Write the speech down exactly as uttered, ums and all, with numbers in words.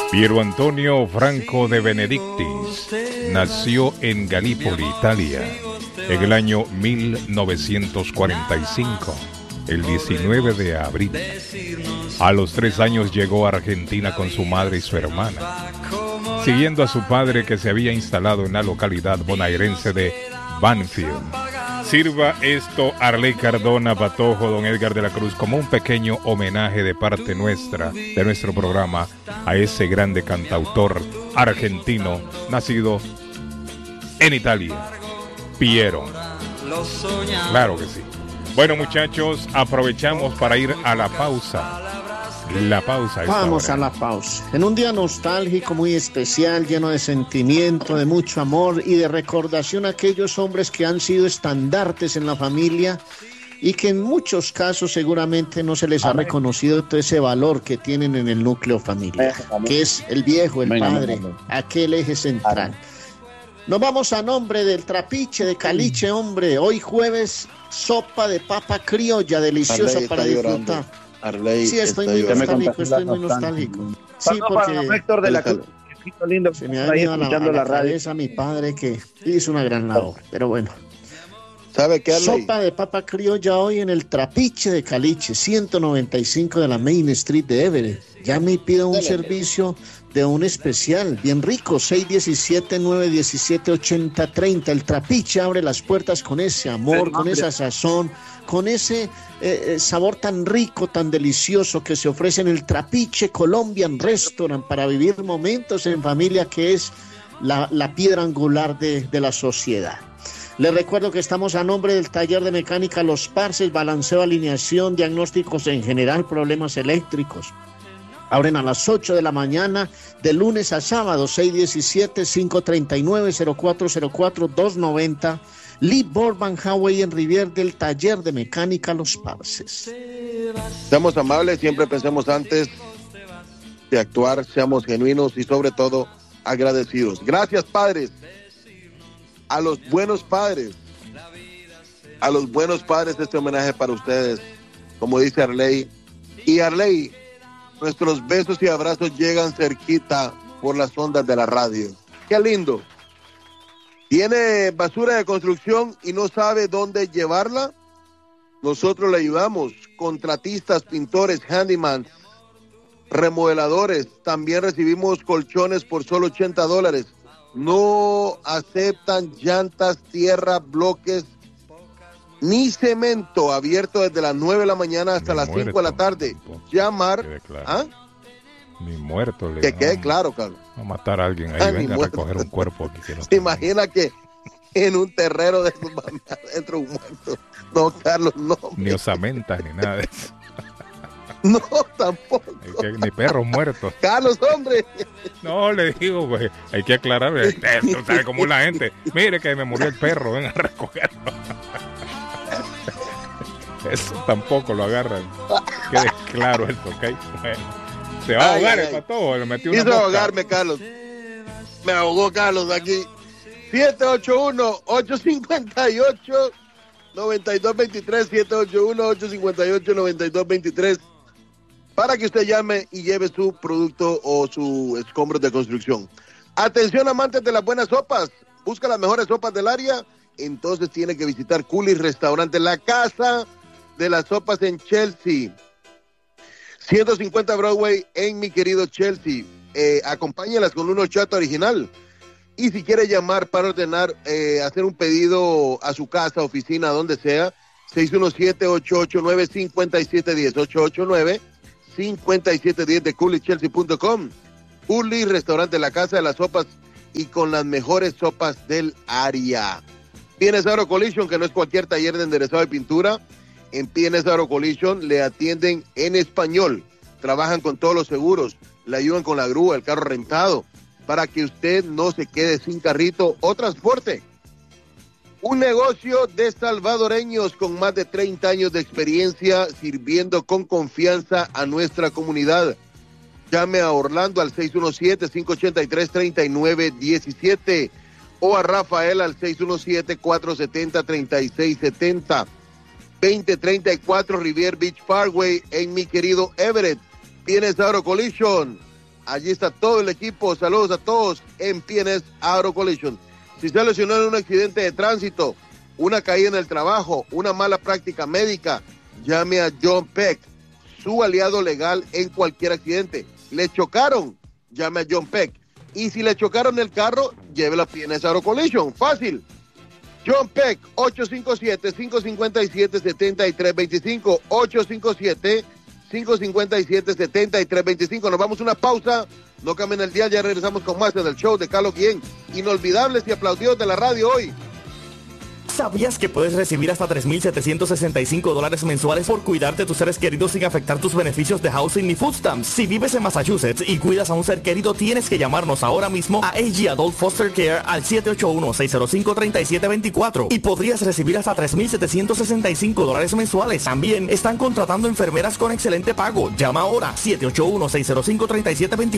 Piero Antonio Franco de Benedictis nació en Gallipoli, Italia, en el año mil novecientos cuarenta y cinco, el diecinueve de abril. A los tres años llegó a Argentina con su madre y su hermana, siguiendo a su padre, que se había instalado en la localidad bonaerense de Banfield. Sirva esto, Arley Cardona, Patojo, don Edgar de la Cruz, como un pequeño homenaje de parte nuestra, de nuestro programa, a ese grande cantautor argentino, nacido en Italia, Piero. Claro que sí. Bueno, muchachos, aprovechamos para ir a la pausa. La pausa. Vamos a la pausa. En un día nostálgico, muy especial, lleno de sentimiento, de mucho amor y de recordación a aquellos hombres que han sido estandartes en la familia y que en muchos casos seguramente no se les ha reconocido todo ese valor que tienen en el núcleo familiar, que es el viejo, el padre, aquel eje central. Nos vamos a nombre del Trapiche de Caliche, hombre. Hoy jueves, sopa de papa criolla, deliciosa para disfrutar. Arley, sí, estoy muy nostálgico, estoy muy nostálgico. Sí, porque Héctor de la Cruz, lindo, se me ha venido a la, a la cabeza mi padre, que hizo una gran labor, pero bueno. ¿Sabe qué, Arley? Sopa de papa criolla hoy en el Trapiche de Caliche, ciento noventa y cinco de la Main Street de Everett. Ya me pido un Dale. servicio de un especial, bien rico, seis uno siete, nueve uno siete, ocho cero tres cero. El Trapiche abre las puertas con ese amor, con esa sazón, con ese eh, sabor tan rico, tan delicioso que se ofrece en el Trapiche Colombian Restaurant para vivir momentos en familia, que es la, la piedra angular de, de la sociedad. Les recuerdo que estamos a nombre del taller de mecánica Los Parces, balanceo, alineación, diagnósticos en general, problemas eléctricos. Abren a las ocho de la mañana, de lunes a sábado, seis uno siete, cinco tres nueve, cero cuatro cero cuatro, dos nueve cero. Lee Borban Highway en Rivier, del taller de mecánica Los Parces. Seamos amables, siempre pensemos antes de actuar, seamos genuinos y sobre todo agradecidos. Gracias, padres. A los buenos padres, a los buenos padres, este homenaje para ustedes, como dice Arley. Y Arley, nuestros besos y abrazos llegan cerquita por las ondas de la radio. ¡Qué lindo! ¿Tiene basura de construcción y no sabe dónde llevarla? Nosotros le ayudamos. Contratistas, pintores, handyman, remodeladores. También recibimos colchones por solo ochenta dólares. No aceptan llantas, tierra, bloques, ni cemento. Abierto desde las nueve de la mañana hasta las cinco de la tarde. Llamar. ¿Ah? Ni muerto. Le que quede no, claro, Carlos. A matar a alguien ahí, ah, venga a recoger un cuerpo aquí. Que no ¿Se imagina que en un terrero de su mamá dentro un muerto? No, Carlos, no. Ni osamentas ni nada de eso. No, tampoco. Que, ni perros muertos. Carlos, hombre. No, le digo, güey, hay que aclarar. Tú sabes cómo es la gente. Mire que me murió el perro, ven a recogerlo. Eso tampoco lo agarran. Quede claro esto, ¿ok? Bueno, se va a ahogar el patojo. Le metí una Quiso ahogarme, Carlos. Me ahogó Carlos aquí. siete ocho uno, ocho cinco ocho, nueve dos dos tres, siete ocho uno, ocho cinco ocho, nueve dos dos tres, para que usted llame y lleve su producto o su escombros de construcción. Atención, amantes de las buenas sopas, busca las mejores sopas del área, entonces tiene que visitar Cooley Restaurante, la casa de las sopas en Chelsea, ciento cincuenta Broadway en mi querido Chelsea. Eh, acompáñalas con un horchata original. Y si quiere llamar para ordenar, eh, hacer un pedido a su casa, oficina, donde sea, seis uno siete, ocho ocho nueve, cinco siete uno cero, ocho ocho nueve, cinco siete uno cero de cooley chelsea punto com. Cooley, restaurante La Casa de las Sopas y con las mejores sopas del área. P N S Auto Collision, que no es cualquier taller de enderezado de pintura. En P N S Auto Collision le atienden en español. Trabajan con todos los seguros, le ayudan con la grúa, el carro rentado, para que usted no se quede sin carrito o transporte. Un negocio de salvadoreños con más de treinta años de experiencia sirviendo con confianza a nuestra comunidad. Llame a Orlando al seis uno siete, cinco ocho tres, tres nueve uno siete o a Rafael al seis uno siete, cuatro siete cero, tres seis siete cero. veinte treinta y cuatro Rivier Beach Parkway en mi querido Everett. Tienes Auto Collision. Allí está todo el equipo. Saludos a todos en P N S Auto Collision. Si se lesionó en un accidente de tránsito, una caída en el trabajo, una mala práctica médica, llame a John Peck, su aliado legal en cualquier accidente. Le chocaron, llame a John Peck. Y si le chocaron el carro, llévelo a P N S Auto Collision. Fácil. John Peck, ocho cinco siete, cinco cinco siete, siete tres dos cinco, ocho cinco siete, cinco cinco siete, siete tres dos cinco. Nos vamos a una pausa, no cambien el día, ya regresamos con más en el show de Carlos Guillén. Inolvidables y aplaudidos de la radio hoy. ¿Sabías que puedes recibir hasta tres mil setecientos sesenta y cinco dólares mensuales por cuidarte de tus seres queridos sin afectar tus beneficios de housing ni food stamps? Si vives en Massachusetts y cuidas a un ser querido, tienes que llamarnos ahora mismo a A G Adult Foster Care al siete ocho uno, seis cero cinco, tres siete dos cuatro y podrías recibir hasta tres mil setecientos sesenta y cinco dólares mensuales. También están contratando enfermeras con excelente pago. Llama ahora siete ocho uno, seis cero cinco, tres siete dos